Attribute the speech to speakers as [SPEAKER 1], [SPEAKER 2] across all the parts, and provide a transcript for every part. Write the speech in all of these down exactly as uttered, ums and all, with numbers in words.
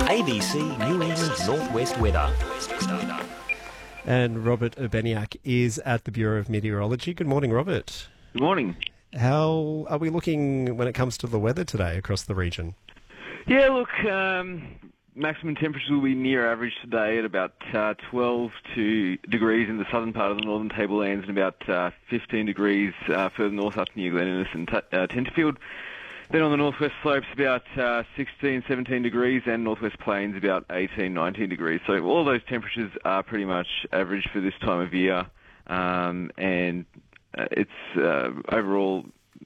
[SPEAKER 1] A B C New England Northwest Weather.
[SPEAKER 2] And Robert Urbaniak is at the Bureau of Meteorology. Good morning, Robert.
[SPEAKER 3] Good morning.
[SPEAKER 2] How are we looking when it comes to the weather today across the region?
[SPEAKER 3] Yeah, look, um, maximum temperatures will be near average today at about uh, twelve to degrees in the southern part of the northern tablelands and about uh, fifteen degrees uh, further north up near Glen Innes and T- uh, Tenterfield. Then on the northwest slopes about uh, sixteen, seventeen degrees and northwest plains about eighteen, nineteen degrees. So all those temperatures are pretty much average for this time of year. Um, and uh, it's uh, overall,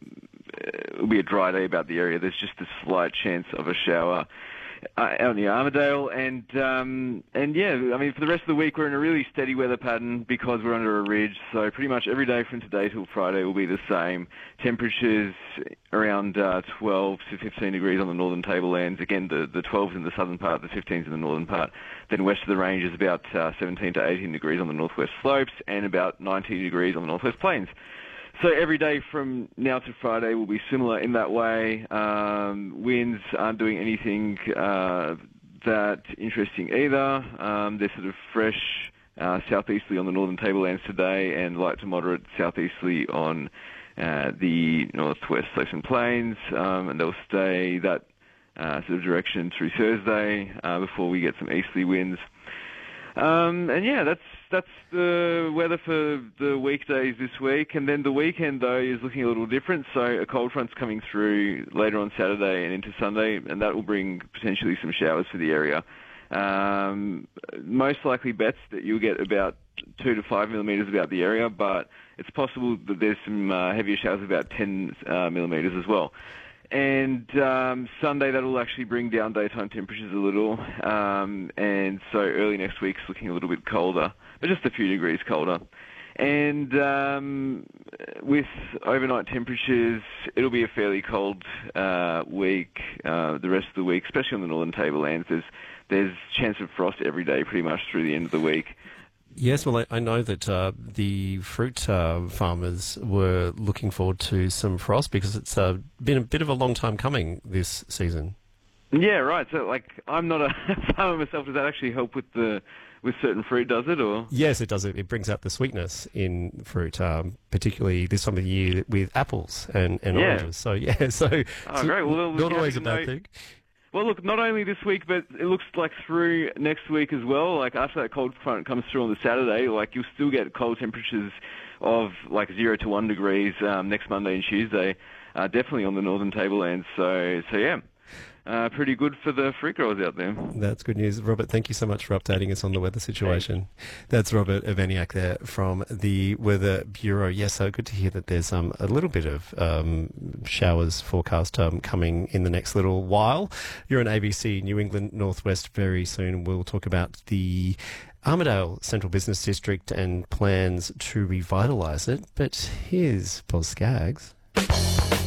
[SPEAKER 3] it'll be a dry day about the area. There's just a slight chance of a shower uh, out near Armidale. And, um, and yeah, I mean, for the rest of the week, we're in a really steady weather pattern because we're under a ridge. So pretty much every day from today till Friday will be the same. Temperatures around uh, twelve to fifteen degrees on the northern tablelands. Again, the, the twelves in the southern part, the fifteens in the northern part. Then west of the range is about uh, seventeen to eighteen degrees on the northwest slopes and about nineteen degrees on the northwest plains. So every day from now to Friday will be similar in that way. Um, winds aren't doing anything uh, that interesting either. Um, they're sort of fresh uh, southeasterly on the northern tablelands today and light to moderate southeasterly on uh, the northwest slopes and plains. Um, and they'll stay that uh, sort of direction through Thursday uh, before we get some easterly winds. Um, and yeah, that's that's the weather for the weekdays this week. And then the weekend, though, is looking a little different. So a cold front's coming through later on Saturday and into Sunday, and that will bring potentially some showers for the area. Um, most likely bets that you'll get about two to five millimetres about the area, but it's possible that there's some uh, heavier showers of about ten uh, millimetres as well. And um, Sunday, that'll actually bring down daytime temperatures a little. Um, and so early next week's looking a little bit colder, but just a few degrees colder. And um, with overnight temperatures, it'll be a fairly cold uh, week uh, the rest of the week, especially on the northern tablelands. There's, there's chance of frost every day pretty much through the end of the week.
[SPEAKER 2] Yes, well, I, I know that uh, the fruit uh, farmers were looking forward to some frost because it's uh, been a bit of a long time coming this season.
[SPEAKER 3] Yeah, right. So, like, I'm not a farmer myself. Does that actually help with the with certain fruit? Does it, or?
[SPEAKER 2] Yes, it does. It, it brings out the sweetness in fruit, um, particularly this time of the year with apples and, and
[SPEAKER 3] yeah.
[SPEAKER 2] oranges. So, yeah, so
[SPEAKER 3] oh, so great. Well,
[SPEAKER 2] not always a bad know- thing.
[SPEAKER 3] Well, look, not only this week, but it looks like through next week as well. Like, after that cold front comes through on the Saturday, like, you'll still get cold temperatures of, like, zero to one degrees um, next Monday and Tuesday, uh, definitely on the northern tablelands. So, so yeah, uh, pretty good for the fruit growers out there.
[SPEAKER 2] That's good news. Robert, thank you so much for updating us on the weather situation. Thanks. That's Robert Urbaniak there from the Weather Bureau. Yes, so good to hear that there's um, a little bit of um, showers forecast um, coming in the next little while. You're on A B C New England Northwest very soon. We'll talk about the Armidale Central Business District and plans to revitalise it. But here's Boz Scaggs.